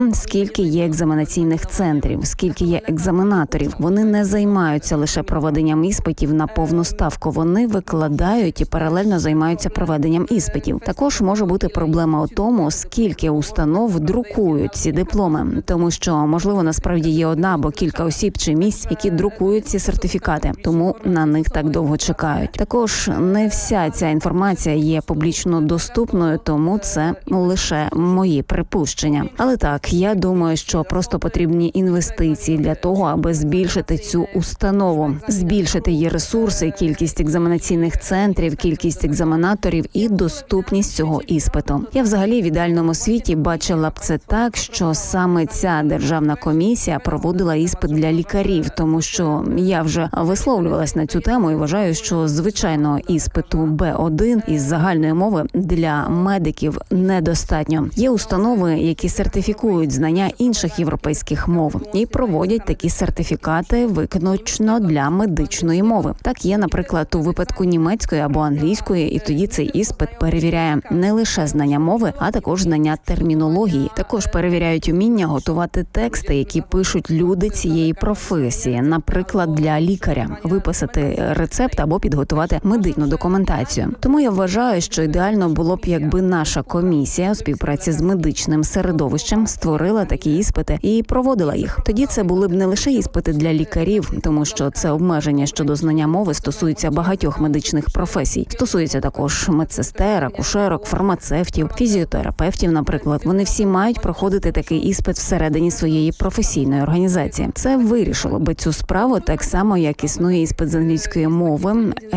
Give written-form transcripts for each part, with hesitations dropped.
Скільки є екзаменаційних центрів, скільки є екзаменаторів. Вони не займаються лише проведенням іспитів на повну ставку. Вони викладають і паралельно займаються проведенням іспитів. Також може бути проблема у тому, скільки установ друкують ці дипломи. Тому що, можливо, насправді є одна або кілька осіб чи місць, які друкують ці сертифікати. Тому на них так довго чекають. Також не вся ця інформація є публічно доступною, тому це лише мої припущення. Але так, я думаю, що просто потрібні інвестиції для того, аби збільшити цю установу, збільшити її ресурси, кількість екзаменаційних центрів, кількість екзаменаторів і доступність цього іспиту. Я взагалі в ідеальному світі бачила б це так, що саме ця державна комісія проводила іспит для лікарів, тому що я вже висловлювалась на цю тему і вважаю, що звичайного іспиту Б1 із загальної мови для медиків недостатньо. Є установи, які сертифікують знання інших європейських мов і проводять такі сертифікати виключно для медичної мови. Так є, наприклад, у випадку німецької або англійської, і тоді цей іспит перевіряє не лише знання мови, а також знання термінології. Також перевіряють уміння готувати тексти, які пишуть люди цієї професії, наприклад, для лікаря, виписати рецепт або підготувати медичну документацію. Тому я вважаю, що ідеально було б, якби наша комісія у співпраці з медичним середовищем створила такі іспити і проводила їх. Тоді це були б не лише іспити для лікарів, тому що це обмеження щодо знання мови стосується багатьох медичних професій. Стосується також медсестер, акушерок, фармацевтів, фізіотерапевтів, наприклад. Вони всі мають проходити такий іспит всередині своєї професійної організації. Це вирішило би цю справу так само, як існує іспит з англійської мови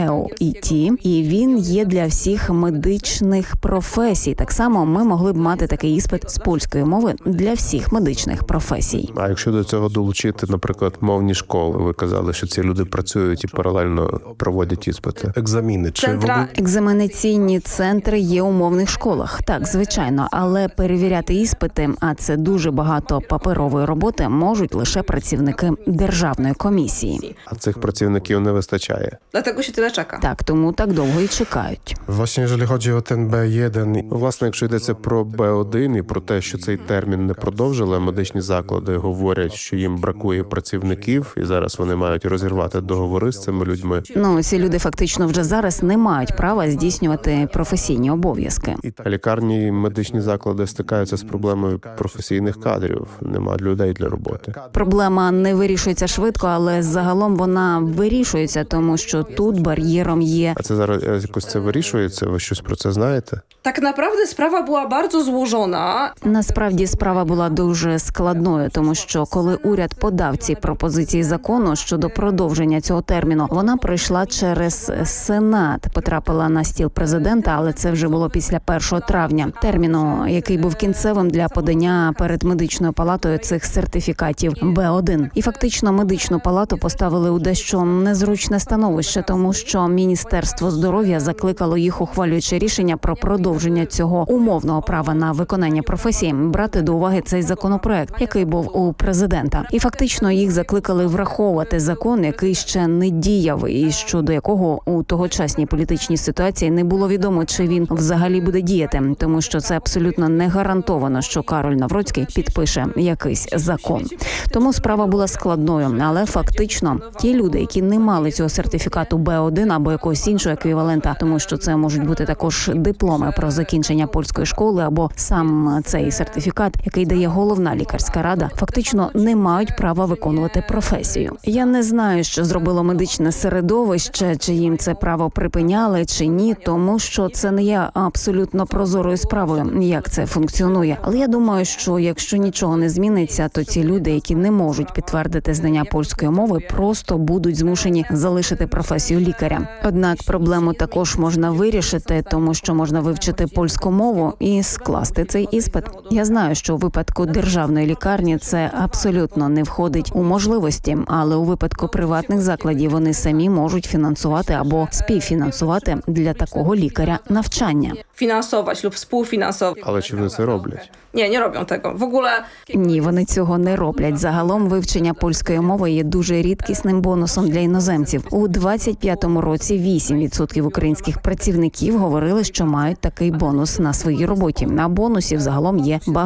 EOET, і він є для всіх медичних професій. Так само ми могли б мати такий іспит з польської мови для всіх медичних професій. А якщо до цього долучити, наприклад, мовні школи, ви казали, що ці люди працюють і паралельно проводять іспити. Екзаміни Екзаменаційні центри є у мовних школах. Так, звичайно, але перевіряти іспити, а це дуже багато паперової роботи, можуть лише працівники державної комісії. А цих працівників не вистачає. Dlatego się tyle czeka. Так, тому так довго і чекають. Właśnie, jeżeli chodzi o ten B1, Власне, якщо йдеться про Б1 і про те, що цей термін не продовжили, медичні заклади говорять, що їм бракує працівників, і зараз вони мають розірвати договори з цими людьми. Ці люди фактично вже зараз не мають права здійснювати професійні обов'язки. Лікарні і медичні заклади стикаються з проблемою професійних кадрів. Нема людей для роботи. Проблема не вирішується швидко, але загалом вона вирішується, тому що тут бар'єром є. А це зараз якось це вирішується? Ви щось про це знаєте? Tak naprawdę sprawa była bardzo złożona. Насправді справа була дуже складною, тому що коли уряд подав ці пропозиції закону щодо продовження цього терміну, вона пройшла через Сенат, потрапила на стіл президента, але це вже було після 1 травня, терміну, який був кінцевим для подання перед медичною палатою цих сертифікатів Б1. І фактично медичну палату поставили у дещо незручне становище, тому що Міністерство здоров'я закликало їх, ухвалюючи рішення про продовження цього умовного права на виконання професії, брати до уваги цей законопроект, який був у президента. І фактично їх закликали враховувати закон, який ще не діяв, і щодо якого у тогочасній політичній ситуації не було відомо, чи він взагалі буде діяти, тому що це абсолютно не гарантовано, що Кароль Навроцький підпише якийсь закон. Тому справа була складною, але фактично ті люди, які не мали цього сертифікату Б1 або якогось іншого еквівалента, тому що це можуть бути також дипломи про закінчення польської школи або сам цей сертифікат, який дає головна лікарська рада, фактично не мають права виконувати професію. Я не знаю, що зробило медичне середовище, чи їм це право припиняли, чи ні, тому що це не є абсолютно прозорою справою, як це функціонує. Але я думаю, що якщо нічого не зміниться, то ці люди, які не можуть підтвердити знання польської мови, просто будуть змушені залишити професію лікаря. Однак проблему також можна вирішити, тому що можна вивчити польську мову і скласти цей іспит. Я знаю, що у випадку державної лікарні це абсолютно не входить у можливості, але у випадку приватних закладів вони самі можуть фінансувати або співфінансувати для такого лікаря навчання. Finansować lub współfinansować. Але чи вони це роблять? Nie robią tego. W ogóle Ні, вони цього не роблять. Загалом вивчення польської мови є дуже рідкісним бонусом для іноземців. У 25-му році 8% українських працівників говорили, що мають такий бонус на своїй роботі. А бонусів загалом є багато.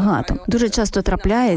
Дуже часто трапляється,